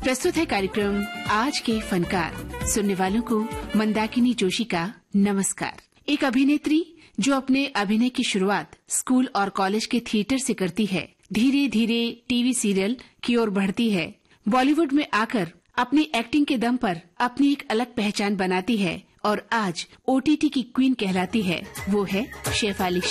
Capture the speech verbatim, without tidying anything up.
प्रस्तुत है कार्यक्रम आज के फनकार। सुनने वालों को मंदाकिनी जोशी का नमस्कार। एक अभिनेत्री जो अपने अभिनय की शुरुआत स्कूल और कॉलेज के थिएटर से करती है, धीरे धीरे टीवी सीरियल की ओर बढ़ती है, बॉलीवुड में आकर अपनी एक्टिंग के दम पर अपनी एक अलग पहचान बनाती है और आज ओटीटी की क्वीन कहलाती है। वो है शेफाली।